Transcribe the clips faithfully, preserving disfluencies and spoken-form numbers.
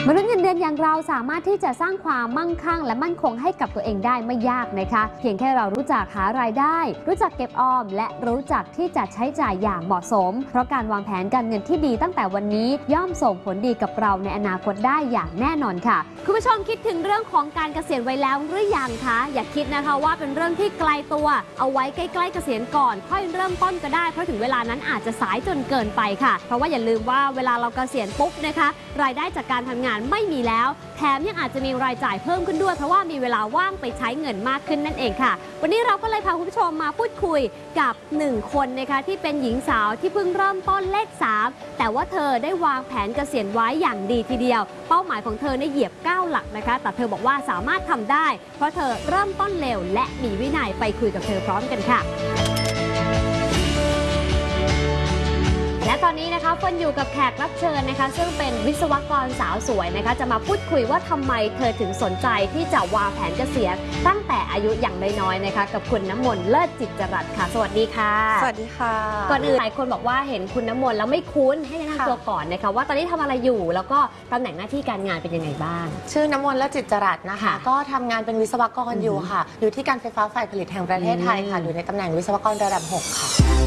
มนุษย์เงินเดือนอย่างเราสามารถที่จะสร้างความมั่งคั่งและมั่นคงให้กับตัวเองได้ไม่ยากนะคะเพียงแค่เรารู้จักหารายได้รู้จักเก็บออมและรู้จักที่จะใช้จ่ายอย่างเหมาะสมเพราะการวางแผนการเงินที่ดีตั้งแต่วันนี้ย่อมส่งผลดีกับเราในอนาคตได้อย่างแน่นอนค่ะคุณผู้ชมคิดถึงเรื่องของการเกษียณไว้แล้วหรือยังคะอย่าคิดนะคะว่าเป็นเรื่องที่ไกลตัวเอาไว้ใกล้ๆเกษียณก่อนค่อยเริ่มต้นก็ได้เพราะถึงเวลานั้นอาจจะสายจนเกินไปค่ะเพราะว่าอย่าลืมว่าเวลาเราเกษียณปุ๊บนะคะรายได้จากการทำงานไม่มีแล้วแถมยังอาจจะมีรายจ่ายเพิ่มขึ้นด้วยเพราะว่ามีเวลาว่างไปใช้เงินมากขึ้นนั่นเองค่ะวันนี้เราก็เลยพาคุณผู้ชมมาพูดคุยกับหนึ่งคนนะคะที่เป็นหญิงสาวที่เพิ่งเริ่มต้นเลขสามแต่ว่าเธอได้วางแผนเกษียณไว้อย่างดีทีเดียวเป้าหมายของเธอในเหยียบเก้าหลักนะคะแต่เธอบอกว่าสามารถทำได้เพราะเธอเริ่มต้นเร็วและมีวินัยไปคุยกับเธอพร้อมกันค่ะและตอนนี้นะคะฝนอยู่กับแขกรับเชิญนะคะซึ่งเป็นวิศวกรสาวสวยนะคะจะมาพูดคุยว่าทำไมเธอถึงสนใจที่จะวางแผนเกษียณตั้งแต่อายุอย่างน้อยๆนะคะกับคุณน้ำมนต์เลิศจิตจรัสค่ะสวัสดีค่ะสวัสดีค่ะก่อนอื่นหลายคนบอกว่าเห็นคุณน้ำมนต์แล้วไม่คุ้นให้แนะนำตัวก่อนนะคะว่าตอนนี้ทำอะไรอยู่แล้วก็ตำแหน่งหน้าที่การงานเป็นยังไงบ้างชื่อน้ำมนต์เลิศจิตจรัสนะคะก็ทำงานเป็นวิศวกรอยู่ค่ะอยู่ที่การไฟฟ้าฝ่ายผลิตแห่งประเทศไทยค่ะอยู่ในตำแหน่งวิศวกรระดับหกค่ะ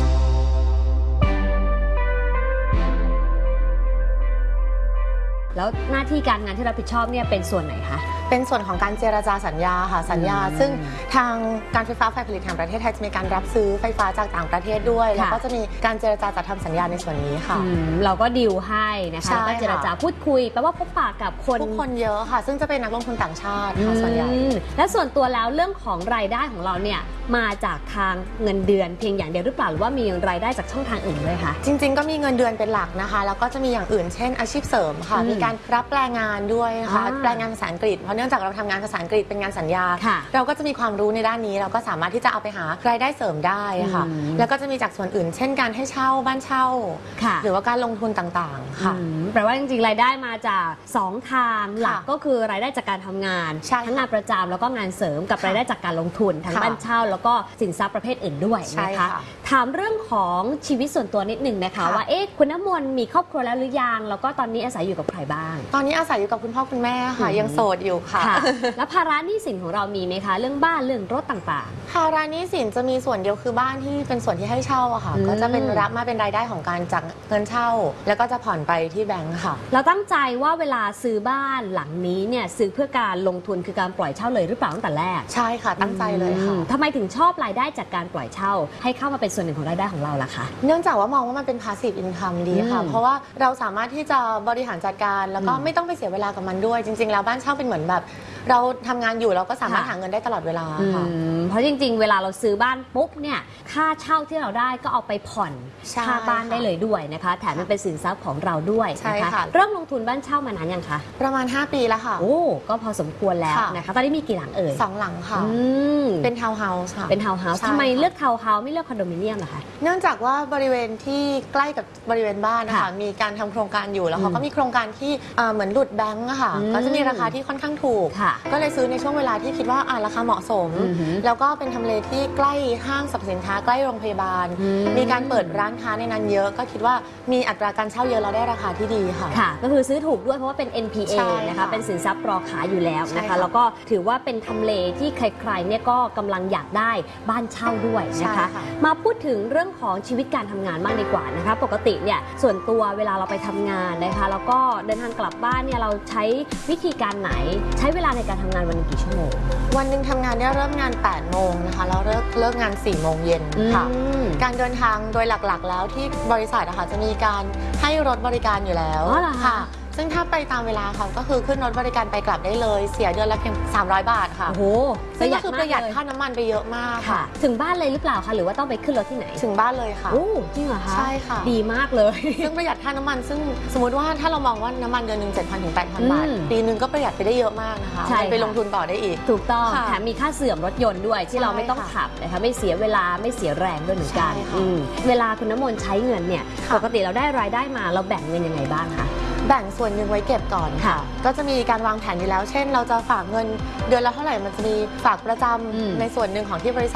แล้วหน้าที่การงานที่รับผิดชอบเนี่ยเป็นส่วนไหนคะเป็นส่วนของการเจรจาสัญญาค่ะสัญญาซึ่งทางการไฟฟ้าฝ่ายผลิตแห่งประเทศไทยจะมีการรับซื้อไฟฟ้าจากต่างประเทศด้วยแล้วก็จะมีการเจรจาจัดทำสัญญาในส่วนนี้ค่ะเราก็ดีลให้นะคะแล้วก็เจรจาพูดคุยแปลว่าพบปะกับคนผู้คนเยอะค่ะซึ่งจะเป็นนักลงทุนต่างชาติค่ะส่วนใหญ่และส่วนตัวแล้วเรื่องของรายได้ของเราเนี่ยมาจากทางเงินเดือนเพียงอย่างเดียวหรือเปล่าหรือว่ามีรายได้จากช่องทางอื่นด้วยคะจริงๆก็มีเงินเดือนเป็นหลักนะคะแล้วก็จะมีอย่างอื่นเช่นอาชีพเสริมค่ะมีการรับแปลงานด้วยนะคะแปลงานภาษาอังกฤษเพราะเนื่องจากเราทำงานภาษาอังกฤษเป็นงานสัญญาเราก็จะมีความรู้ในด้านนี้เราก็สามารถที่จะเอาไปหารายได้เสริมได้ค่ะแล้วก็จะมีจากส่วนอื่นเช่นการให้เช่าบ้านเช่าหรือว่าการลงทุนต่างๆค่ะแปลว่าจริงๆรายได้มาจากสองทางหลักก็คือรายได้จากการทำงานทั้งงานประจำแล้วก็งานเสริมกับรายได้จากการลงทุนทั้งบ้านเช่าแล้วก็สินทรัพย์ประเภทอื่นด้วยนะคะถามเรื่องของชีวิตส่วนตัวนิดหนึ่งนะคะว่าเอ๊ะคุณน้ำมนต์มีครอบครัวแล้วหรือยังแล้วก็ตอนนี้อาศัยอยู่กับใครบ้างตอนนี้อาศัยอยู่กับคุณพ่อคุณแม่ค่ะยังโสดอยู่ค่ะแล้วภาระหนี้สินของเรามีไหมคะเรื่องบ้านเรื่องรถต่างๆภาระหนี้สินจะมีส่วนเดียวคือบ้านที่เป็นส่วนที่ให้เช่าอะค่ะก็จะเป็นรับมาเป็นรายได้ของการจากเงินเช่าแล้วก็จะผ่อนไปที่แบงก์ค่ะเราตั้งใจว่าเวลาซื้อบ้านหลังนี้เนี่ยซื้อเพื่อการลงทุนคือการปล่อยเช่าเลยหรือเปล่าตั้งแต่แรกใช่ค่ะตั้งใจเลยค่ะทำไมถึงชอบรายได้จากการปล่อยเช่าให้เข้ามาเป็นส่วนหนึ่งของรายได้ของเราล่ะคะเนื่องจากว่ามองว่ามันเป็น passive income ดีค่ะเพราะว่าเราสามารถที่จะบริหารจัดการแล้วก็ไม่ต้องไปเสียเวลากับมันด้วยจริงๆแล้วบ้านเช่าเป็นเหมือนแบบเราทำงานอยู่เราก็สามารถหาเงินได้ตลอดเวลาค่ะเพราะจริงๆเวลาเราซื้อบ้านปุ๊บเนี่ยค่าเช่าที่เราได้ก็เอาไปผ่อนค่าบ้านได้เลยด้วยนะคะแถมมันเป็นสินทรัพย์ของเราด้วยนะคะเริ่มลงทุนบ้านเช่ามานานยังคะประมาณห้าปีแล้วค่ะโอ้ก็พอสมควรแล้วนะคะตอนนี้มีกี่หลังเอ่ยสองหลังค่ะเป็นทาวน์เฮาส์ค่ะเป็นทาวน์เฮาส์ทำไมเลือกทาวน์เฮาส์ไม่เลือกคอนโดมิเนียมล่ะคะเนื่องจากว่าบริเวณที่ใกล้กับบริเวณบ้านนะคะมีการทำโครงการอยู่แล้วเขาก็มีโครงการที่เหมือนหลุดแบงก์ค่ะก็จะมีราคาที่ค่อนข้างถูกก็เลยซื้อในช่วงเวลาที่คิดว่าราคาเหมาะสมแล้วก็เป็นทำเลที่ใกล้ห้างสรรพสินค้าใกล้โรงพยาบาลมีการเปิดร้านค้าในนั้นเยอะก็คิดว่ามีอัตราการเช่าเยอะเราได้ราคาที่ดีค่ะค่ะก็คือซื้อถูกด้วยเพราะว่าเป็น เอ็น พี เอ นะคะเป็นสินทรัพย์รอขายอยู่แล้วนะคะแล้วก็ถือว่าเป็นทำเลที่ใครๆเนี่ยก็กำลังอยากได้บ้านเช่าด้วยนะคะมาพูดถึงเรื่องของชีวิตการทำงานบ้างดีกว่านะคะปกติเนี่ยส่วนตัวเวลาเราไปทำงานนะคะแล้วก็เดินทางกลับบ้านเนี่ยเราใช้วิธีการไหนใช้เวลาในการทำงานวันนึงกี่ชั่วโมงวันหนึ่งทำงานเนี่ยเริ่มงานแปดโมงนะคะแล้วเลิกเลิกงานสี่โมงเย็นค่ะการเดินทางโดยหลักๆแล้วที่บริษัทนะคะจะมีการให้รถบริการอยู่แล้วค่ะซึ่งถ้าไปตามเวลาค่ะก็คือขึ้นรถบริการไปกลับได้เลยเสียเดือนละเพียงสามร้อยบาทค่ะโอ้โหซึ่งก็คือประหยัดค่าน้ำมันไปเยอะมากค่ะถึงบ้านเลยหรือเปล่าคะหรือว่าต้องไปขึ้นรถที่ไหนถึงบ้านเลยค่ะโอ้จริงเหรอคะใช่ค่ะดีมากเลยซึ่งประหยัดค่าน้ำมันซึ่งสมมติว่าถ้าเรามองว่าน้ำมันเดือนหนึ่งเจ็ดพันถึงแปดพันบาทปีนึงก็ประหยัดไปได้เยอะมากนะคะไปลงทุนต่อได้อีกถูกต้องแถมมีค่าเสื่อมรถยนต์ด้วยที่เราไม่ต้องขับนะคะไม่เสียเวลาไม่เสียแรงด้วยเหมือนกันเวลาคุณน้ำมนต์ใช้เงินเนี่ยปกติเราได้รายได้มาเราแบ่งเงินยังไงบ้างคะแบ่งส่วนหนึ่งไว้เก็บก่อนค่ะก็จะมีการวางแผนอยู่แล้วเช่นเราจะฝากเงินเดือนละเท่าไหร่มันจะมีฝากประจำในส่วนหนึ่งของที่บริษัท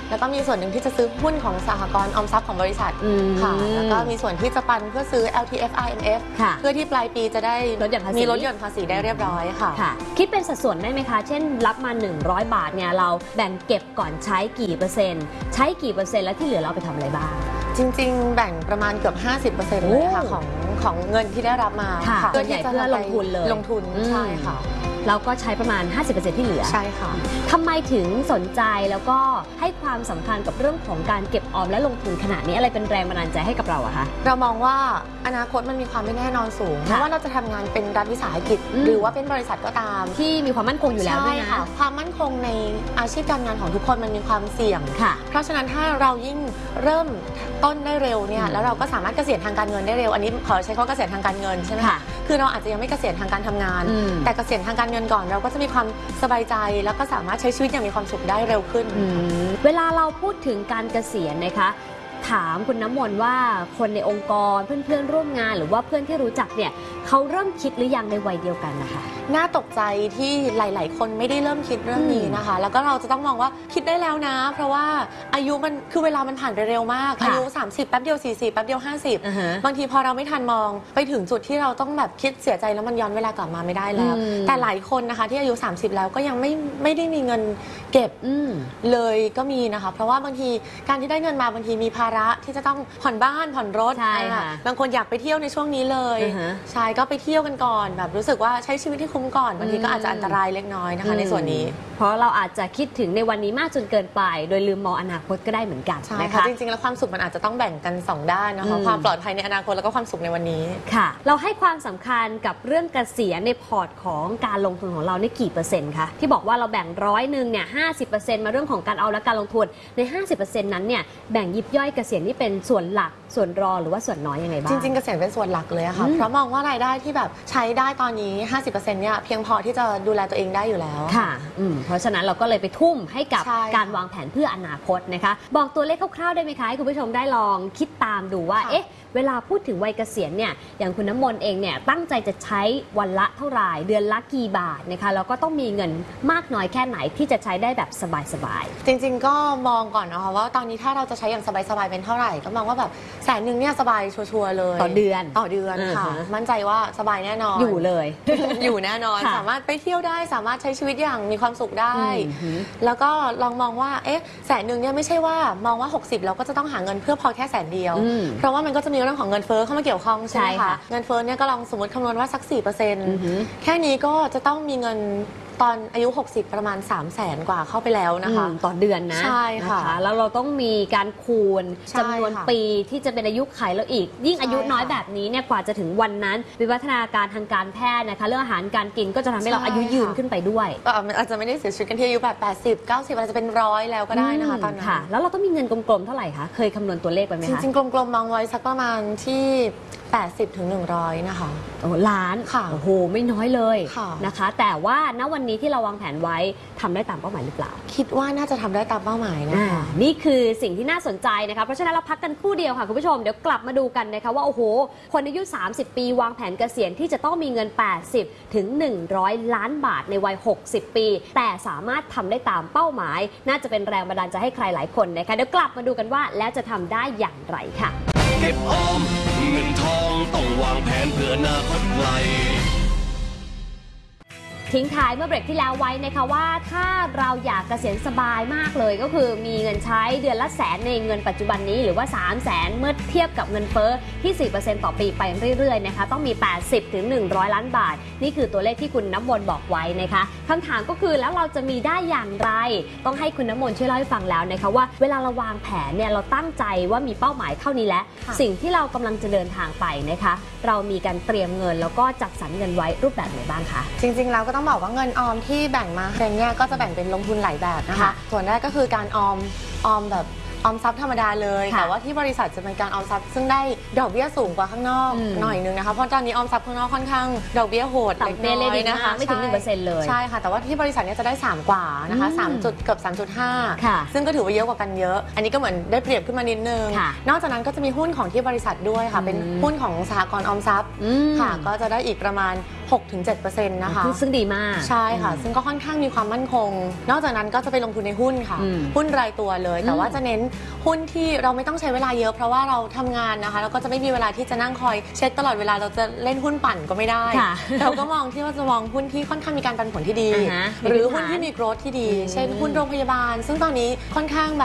แล้วก็มีส่วนหนึ่งที่จะซื้อหุ้นของสหกรณ์ออมทรัพย์ของบริษัทค่ะแล้วก็มีส่วนที่จะปันเพื่อซื้อ แอล ที เอฟ อาร์ เอ็ม เอฟ เพื่อที่ปลายปีจะได้มีลดหย่อนภาษีได้เรียบร้อยค่ะคิดเป็นสัดส่วนได้ไหมคะเช่นรับมาหนึ่งร้อยบาทเนี่ยเราแบ่งเก็บก่อนใช้กี่เปอร์เซ็นต์ใช้กี่เปอร์เซ็นต์แล้วที่เหลือเราไปทำอะไรบ้างจริงๆแบ่งประมาณเกือบ ห้าสิบเปอร์เซ็นต์ เลยค่ะของของเงินที่ได้รับมาเพื่อที่จะเพื่อลงทุนเลยลงทุนใช่ค่ะเราก็ใช้ประมาณ ห้าสิบเปอร์เซ็นต์ ที่เหลือใช่ค่ะทำไมถึงสนใจแล้วก็ให้ความสำคัญกับเรื่องของการเก็บออมและลงทุนขนาดนี้อะไรเป็นแรงบันดาลใจให้กับเราอะคะเรามองว่าอนาคตมันมีความไม่แน่นอนสูงเพราะว่าเราจะทำงานเป็นรัฐวิสาหกิจหรือว่าเป็นบริษัทก็ตามที่มีความมั่นคงอยู่แล้วด้วยนะความมั่นคงในอาชีพการงานของทุกคนมันมีความเสี่ยงเพราะฉะนั้นถ้าเรายิ่งเริ่มต้นได้เร็วเนี่ยแล้วเราก็สามารถเกษียณทางการเงินได้เร็วอันนี้ขอใช้คำว่าเกษียณทางการเงินใช่ไหมคะคือเราอาจจะยังไม่เกษียณทางการทำงานแต่เกษียณทางการเงินก่อนเราก็จะมีความสบายใจแล้วก็สามารถใช้ชีวิตอย่างมีความสุขได้เร็วขึ้นเวลาเราพูดถึงการเกษียณนะคะถามคุณน้ำมนต์ว่าคนในองค์กรเพื่อนๆร่วมงานหรือว่าเพื่อนที่รู้จักเนี่ยเขาเริ่มคิดหรือยังในวัยเดียวกันนะคะน่าตกใจที่หลายๆคนไม่ได้เริ่มคิดเรื่องนี้นะคะแล้วก็เราจะต้องมองว่าคิดได้แล้วนะเพราะว่าอายุมันคือเวลามันผ่านไปเร็วมากอายุสามสิบแป๊บเดียวสี่สิบแป๊บเดียวห้าสิบบางทีพอเราไม่ทันมองไปถึงจุดที่เราต้องแบบคิดเสียใจแล้วมันย้อนเวลากลับมาไม่ได้แล้วแต่หลายคนนะคะที่อายุสามสิบแล้วก็ยังไม่ไม่ได้มีเงินเก็บเลยก็มีนะคะเพราะว่าบางทีการที่ได้เงินมาบางทีมีภาระที่จะต้องผ่อนบ้านผ่อนรถใช่ค่ะบางคนอยากไปเที่ยวในช่วงนี้เลยใช่ก็ไปเที่ยวกันก่อนแบบรู้สึกว่าใช้ชีวิตที่คุ้มก่อนบางทีก็อาจจะอันตรายเล็กน้อยนะคะในส่วนนี้เพราะเราอาจจะคิดถึงในวันนี้มากจนเกินไปโดยลืมมองอนาคตก็ได้เหมือนกันนะคะจริงๆแล้วความสุขมันอาจจะต้องแบ่งกันสองด้านนะคะความปลอดภัยในอนาคตแล้วก็ความสุขในวันนี้ค่ะเราให้ความสำคัญกับเรื่องเกษียณในพอร์ตของการลงทุนของเราในกี่เปอร์เซ็นต์คะที่บอกว่าเราแบ่งร้อยหนึ่งเนี่ยห้าสิบเปอร์เซ็นต์มาเรื่องของการเอาและการลงทุนใน ห้าสิบเปอร์เซ็นต์ นั้นเนี่ยแบ่งยิบย่อยเกษียณนี่เป็นส่วนหลักส่วนรองหรือว่าส่วนน้อยยังไงบ้างจริงๆเกษียณเป็นส่วนหลักเลยค่ะเพราะมองว่ารายได้ที่แบบใช้ได้ตอนนี้ ห้าสิบเปอร์เซ็นต์ เนี่ยเพียงพอที่จะดูแลตัวเองได้อยู่แล้วค่ะเพราะฉะนั้นเราก็เลยไปทุ่มให้กับการวางแผนเพื่ออนาคตนะคะบอกตัวเลขคร่าวๆได้ไหมคะให้คุณผู้ชมได้ลองคิดตามดูว่าเอ๊ะเวลาพูดถึงวัยเกษียณเนี่ยอย่างคุณน้ำมนต์เองเนี่ยตั้งใจจะใช้วันละเท่าไหร่เดือนละกี่บาทนะคะแล้วก็ต้องมีเงินมากน้อยแค่ไหนที่จะใช้ได้แบบสบายๆจริงๆก็มองก่อนนะคะว่าตอนนี้ถ้าเราจะใช้อย่างสบายๆเป็นเท่าไหร่ก็มองว่าแบบแสนหนึ่งเนี่ยสบายชัวร์ๆเลยต่อเดือนต่อเดือนค่ะมั่นใจว่าสบายแน่นอนอยู่เลยอยู่แน่นอนสามารถไปเที่ยวได้สามารถใช้ชีวิตอย่างมีความสุขได้แล้วก็ลองมองว่าเอ๊ะแสนหนึ่งเนี่ยไม่ใช่ว่ามองว่าหกสิบเราก็จะต้องหาเงินเพื่อพอแค่แสนเดียวเพราะว่ามันก็จะมีเรื่องของเงินเฟ้อเข้ามาเกี่ยวข้องใช่ไหมคะเงินเฟ้อเนี่ยก็ลองสมมติคำนวณว่าสัก สี่เปอร์เซ็นต์ แค่นี้ก็จะต้องมีเงินตอนอายุหกสิบประมาณ สามแสน กว่าเข้าไปแล้วนะคะต่อเดือนนะใช่ค่ะแล้วเราต้องมีการคูณจำนวนปีที่จะเป็นอายุไขแล้วอีกยิ่งอายุน้อยแบบนี้เนี่ยกว่าจะถึงวันนั้นวิวัฒนาการทางการแพทย์นะคะเรื่องอาหารการกินก็จะทำให้เราอายุยืนขึ้นไปด้วยก็อาจจะไม่ได้เสียชีวิตกันที่อายุแบบแปดสิบ เก้าสิบอาจจะเป็นร้อยแล้วก็ได้นะคะตอนนั้นแล้วเราต้องมีเงินกลมๆเท่าไหร่คะเคยคำนวณตัวเลขไปไหมคะจริงๆกลมๆมองไว้สักประมาณที่แปดสิบถึงหนึ่งร้อยนะคะโอ้ล้านค่ะโอ้โหไม่น้อยเลยนะคะแต่ว่าณวันนี้ที่เราวางแผนไว้ทำได้ตามเป้าหมายหรือเปล่าคิดว่าน่าจะทำได้ตามเป้าหมายนะคะนี่คือสิ่งที่น่าสนใจนะคะเพราะฉะนั้นเราพักกันครู่เดียวค่ะคุณผู้ชมเดี๋ยวกลับมาดูกันนะคะว่าโอ้โหคนอายุสามสิบปีวางแผนเกษียณที่จะต้องมีเงินแปดสิบถึงหนึ่งร้อยล้านบาทในวัยหกสิบปีแต่สามารถทำได้ตามเป้าหมายน่าจะเป็นแรงบันดาลใจให้ใครหลายคนนะคะเดี๋ยวกลับมาดูกันว่าแล้วจะทำได้อย่างไรค่ะเก็บออมเงินทองต้องวางแผนเพื่ออนาคตไกลทิ้งท้ายเมื่อเบรกที่แล้วไว้นะคะว่าถ้าเราอยากเกษียณสบายมากเลยก็คือมีเงินใช้เดือนละแสนในเงินปัจจุบันนี้หรือว่าสามแสนเมื่อเทียบกับเงินเฟ้อที่ สี่เปอร์เซ็นต์ ต่อปีไปเรื่อยๆนะคะต้องมี แปดสิบถึงหนึ่งร้อย ล้านบาทนี่คือตัวเลขที่คุณน้ำมนต์บอกไว้นะคะคำถามก็คือแล้วเราจะมีได้อย่างไรต้องให้คุณน้ำมนต์ช่วยเล่าให้ฟังแล้วนะคะว่าเวลาเราวางแผนเนี่ยเราตั้งใจว่ามีเป้าหมายเท่านี้แล้วสิ่งที่เรากำลังจะเดินทางไปนะคะเรามีการเตรียมเงินแล้วก็จัดสรรเงินไว้รูปแบบไหนบ้างคะจริงๆแล้วก็ต้องบอกว่าเงินออมที่แบ่งมาเป็นเนี่ยก็จะแบ่งเป็นลงทุนหลายแบบนะคะส่วนแรกก็คือการออมออมแบบออมทรัพย์ธรรมดาเลยแต่ว่าที่บริษัทจะเป็นการออมทรัพย์ซึ่งได้ดอกเบี้ยสูงกว่าข้างนอกหน่อยนึงนะคะเพราะตอนนี้ออมทรัพย์ข้างนอกค่อนข้างดอกเบี้ยโหดเล็กน้อยนะคะไม่ถึง หนึ่งเปอร์เซ็นต์ เลยใช่ค่ะแต่ว่าที่บริษัทนี้จะได้สามกว่านะคะสามจุดเกือบ สามจุดห้า ซึ่งก็ถือว่าเยอะกว่ากันเยอะอันนี้ก็เหมือนได้เปรียบขึ้นมานิดนึงนอกจากนั้นก็จะมีหุ้นของที่บริษัทด้วยค่ะเป็นหุ้นของสหกรณ์ออมทรัพย์ค่ะก็จะได้อีกประมาณหกถึงเจ็ดเปอร์เซ็นต์ นะคะซึ่งดีมากใช่ค่ะซึ่งก็ค่อนข้างมีความมั่นคงนอกจากนั้นก็จะไปลงทุนในหุ้นค่ะหุ้นรายตัวเลยแต่ว่าจะเน้นหุ้นที่เราไม่ต้องใช้เวลาเยอะเพราะว่าเราทำงานนะคะแล้วก็จะไม่มีเวลาที่จะนั่งคอยเช็คตลอดเวลาเราจะเล่นหุ้นปั่นก็ไม่ได้เราก็มองที่ว่าจะมองหุ้นที่ค่อนข้างมีการปันผลที่ดีหรือหุ้นที่มีโกรธที่ดีเช่นหุ้นโรงพยาบาลซึ่งตอนนี้ค่อนข้าง